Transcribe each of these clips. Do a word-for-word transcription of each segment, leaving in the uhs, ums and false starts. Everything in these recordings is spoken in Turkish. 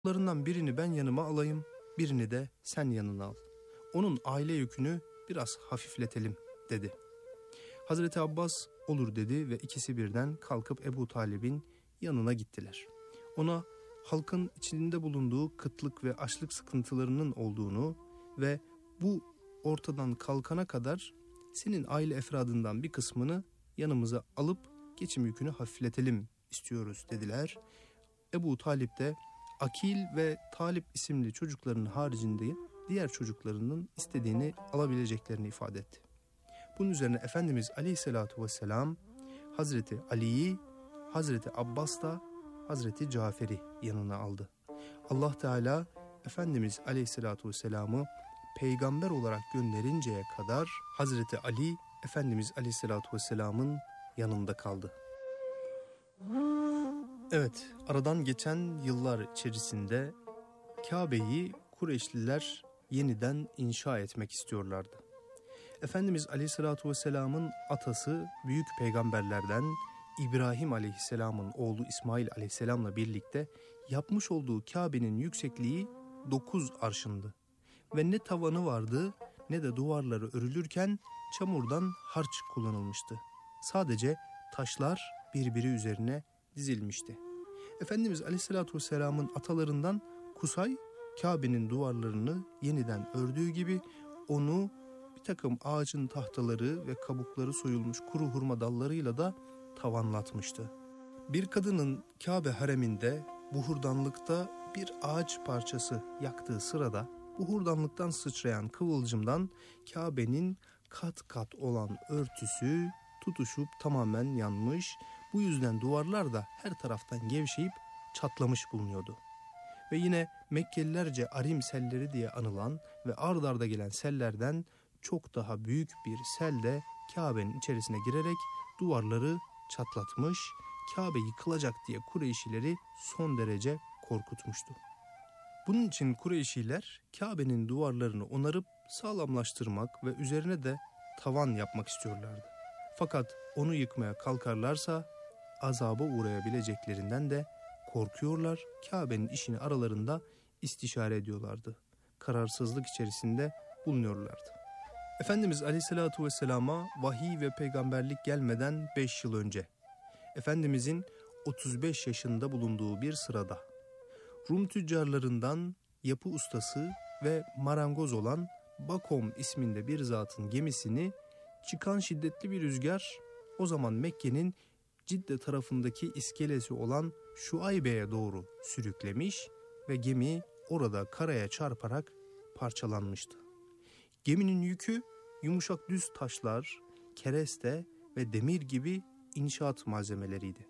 Larından birini ben yanıma alayım, birini de sen yanına al. Onun aile yükünü biraz hafifletelim dedi. Hazreti Abbas olur dedi ve ikisi birden kalkıp Ebu Talib'in yanına gittiler. Ona halkın içinde bulunduğu kıtlık ve açlık sıkıntılarının olduğunu ve bu ortadan kalkana kadar senin aile efradından bir kısmını yanımıza alıp geçim yükünü hafifletelim istiyoruz dediler. Ebu Talib de Akil ve Talip isimli çocuklarının haricinde diğer çocuklarının istediğini alabileceklerini ifade etti. Bunun üzerine Efendimiz Aleyhisselatü Vesselam Hazreti Ali'yi, Hazreti Abbas da Hazreti Cafer'i yanına aldı. Allah Teala Efendimiz Aleyhisselatü Vesselam'ı peygamber olarak gönderinceye kadar Hazreti Ali Efendimiz Aleyhisselatü Vesselam'ın yanında kaldı. Evet, aradan geçen yıllar içerisinde Kabe'yi Kureyşliler yeniden inşa etmek istiyorlardı. Efendimiz Aleyhisselatü Vesselam'ın atası büyük peygamberlerden İbrahim Aleyhisselam'ın oğlu İsmail Aleyhisselam'la birlikte yapmış olduğu Kabe'nin yüksekliği dokuz arşındı. Ve ne tavanı vardı ne de duvarları örülürken çamurdan harç kullanılmıştı. Sadece taşlar birbiri üzerine dizilmişti. Efendimiz Aleyhisselatü Vesselam'ın atalarından Kusay, Kabe'nin duvarlarını yeniden ördüğü gibi onu bir takım ağacın tahtaları ve kabukları soyulmuş kuru hurma dallarıyla da tavanlatmıştı. Bir kadının Kabe hareminde buhurdanlıkta bir ağaç parçası yaktığı sırada buhurdanlıktan sıçrayan kıvılcımdan Kabe'nin kat kat olan örtüsü tutuşup tamamen yanmış. Bu yüzden duvarlar da her taraftan gevşeyip çatlamış bulunuyordu. Ve yine Mekkelilerce Arim selleri diye anılan ve ard arda gelen sellerden çok daha büyük bir sel de Kabe'nin içerisine girerek duvarları çatlatmış, Kabe yıkılacak diye Kureyşileri son derece korkutmuştu. Bunun için Kureyşiler Kabe'nin duvarlarını onarıp sağlamlaştırmak ve üzerine de tavan yapmak istiyorlardı. Fakat onu yıkmaya kalkarlarsa azaba uğrayabileceklerinden de korkuyorlar. Kabe'nin işini aralarında istişare ediyorlardı. Kararsızlık içerisinde bulunuyorlardı. Efendimiz Aleyhisselatü Vesselam'a vahiy ve peygamberlik gelmeden beş yıl önce Efendimizin otuz beş yaşında bulunduğu bir sırada Rum tüccarlarından yapı ustası ve marangoz olan Bakom isminde bir zatın gemisini çıkan şiddetli bir rüzgar o zaman Mekke'nin Cidde tarafındaki iskelesi olan Şuaybe'ye doğru sürüklemiş ve gemi orada karaya çarparak parçalanmıştı. Geminin yükü yumuşak düz taşlar, kereste ve demir gibi inşaat malzemeleriydi.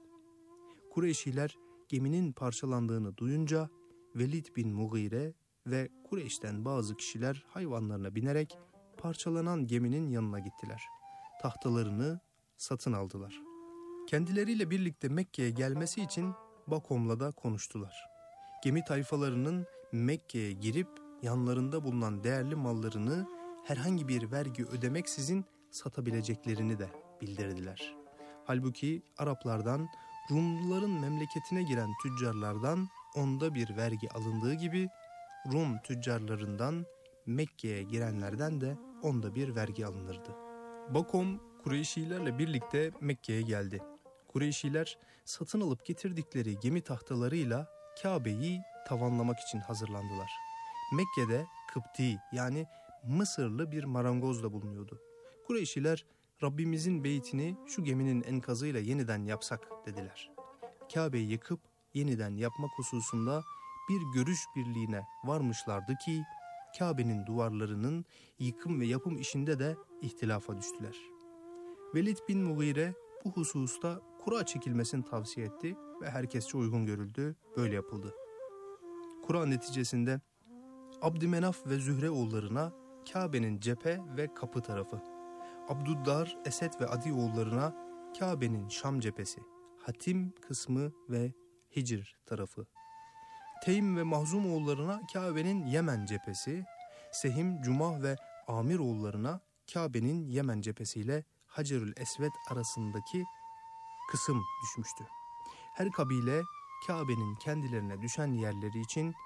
Kureyşiler geminin parçalandığını duyunca Velid bin Mughire ve Kureyş'ten bazı kişiler hayvanlarına binerek parçalanan geminin yanına gittiler. Tahtalarını satın aldılar. Kendileriyle birlikte Mekke'ye gelmesi için Bakom'la da konuştular. Gemi tayfalarının Mekke'ye girip yanlarında bulunan değerli mallarını herhangi bir vergi ödemeksizin satabileceklerini de bildirdiler. Halbuki Araplardan Rumluların memleketine giren tüccarlardan onda bir vergi alındığı gibi Rum tüccarlarından Mekke'ye girenlerden de onda bir vergi alınırdı. Bakom Kureyşilerle birlikte Mekke'ye geldi. Kureyşiler satın alıp getirdikleri gemi tahtalarıyla Kabe'yi tavanlamak için hazırlandılar. Mekke'de Kıpti yani Mısırlı bir marangoz da bulunuyordu. Kureyşiler Rabbimizin beytini şu geminin enkazıyla yeniden yapsak dediler. Kabe'yi yıkıp yeniden yapmak hususunda bir görüş birliğine varmışlardı ki Kabe'nin duvarlarının yıkım ve yapım işinde de ihtilafa düştüler. Velid bin Mughire bu hususta kura çekilmesini tavsiye etti ve herkesçe uygun görüldü, böyle yapıldı. Kura neticesinde Abdümenaf ve Zühre oğullarına Kabe'nin cephe ve kapı tarafı, Abdüddar, Esed ve Adi oğullarına Kabe'nin Şam cephesi, Hatim kısmı ve Hicr tarafı, Teym ve Mahzum oğullarına Kabe'nin Yemen cephesi, Sehim, Cumah ve Amir oğullarına Kabe'nin Yemen cephesiyle Hacerül Esved arasındaki kısım düşmüştü. Her kabile Kabe'nin kendilerine düşen yerleri için